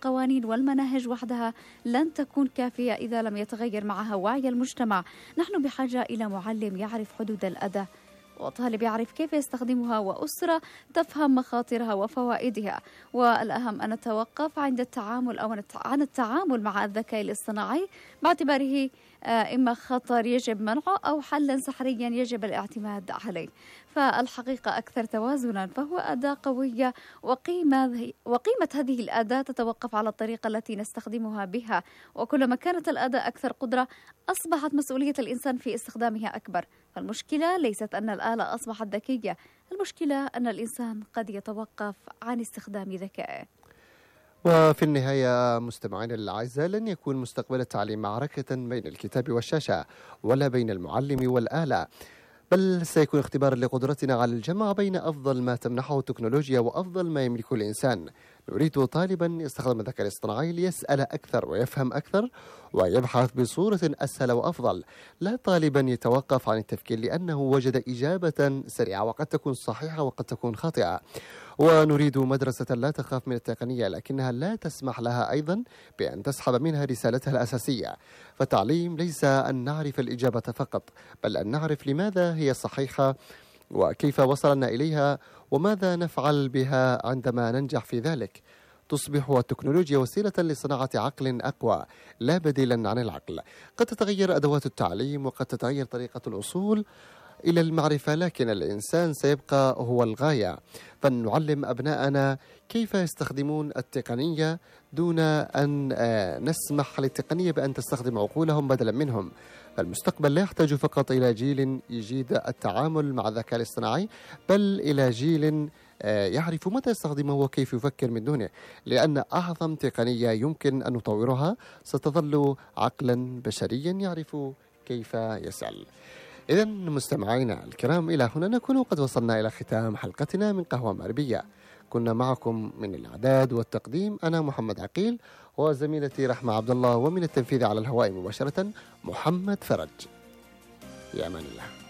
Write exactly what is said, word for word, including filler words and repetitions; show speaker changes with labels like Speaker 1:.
Speaker 1: القوانين والمناهج وحدها لن تكون كافية إذا لم يتغير معها وعي المجتمع. نحن بحاجة إلى معلم يعرف حدود الأداة، وطالب يعرف كيف يستخدمها، وأسرة تفهم مخاطرها وفوائدها. والأهم أن نتوقف عند التعامل أو عن التعامل مع الذكاء الاصطناعي باعتباره إما خطر يجب منعه أو حلا سحريا يجب الاعتماد عليه. فالحقيقة أكثر توازنا، فهو أداة قوية، وقيمة وقيمة هذه الأداة تتوقف على الطريقة التي نستخدمها بها. وكلما كانت الأداة أكثر قدرة أصبحت مسؤولية الإنسان في استخدامها أكبر. فالمشكلة ليست أن الآلة أصبحت ذكية، المشكلة أن الإنسان قد يتوقف عن استخدام ذكائه.
Speaker 2: وفي النهاية مستمعينا الأعزاء، لن يكون مستقبل التعليم معركة بين الكتاب والشاشة ولا بين المعلم والآلة، بل سيكون اختبارا لقدرتنا على الجمع بين أفضل ما تمنحه التكنولوجيا وأفضل ما يملكه الإنسان. نريد طالبا يستخدم الذكاء الاصطناعي ليسأل أكثر ويفهم أكثر ويبحث بصورة أسهل وأفضل، لا طالبا يتوقف عن التفكير لأنه وجد إجابة سريعة وقد تكون صحيحة وقد تكون خاطئة. ونريد مدرسة لا تخاف من التقنية لكنها لا تسمح لها أيضا بأن تسحب منها رسالتها الأساسية. فالتعليم ليس أن نعرف الإجابة فقط، بل أن نعرف لماذا هي صحيحة وكيف وصلنا إليها وماذا نفعل بها عندما ننجح في ذلك. تصبح التكنولوجيا وسيلة لصناعة عقل أقوى لا بديلا عن العقل. قد تتغير أدوات التعليم وقد تتغير طريقة الوصول إلى المعرفة، لكن الإنسان سيبقى هو الغاية. فنعلم أبناءنا كيف يستخدمون التقنية دون أن نسمح للتقنية بأن تستخدم عقولهم بدلا منهم. فالمستقبل لا يحتاج فقط إلى جيل يجيد التعامل مع الذكاء الاصطناعي، بل إلى جيل يعرف متى يستخدمه وكيف يفكر من دونه، لأن أعظم تقنية يمكن أن نطورها ستظل عقلا بشريا يعرف كيف يسأل. إذا مستمعينا الكرام، إلى هنا نكون قد وصلنا إلى ختام حلقتنا من قهوة مغربية. كنا معكم من الإعداد والتقديم أنا محمد عقيل وزميلتي رحمة عبد الله، ومن التنفيذ على الهواء مباشرة محمد فرج. في أمان الله.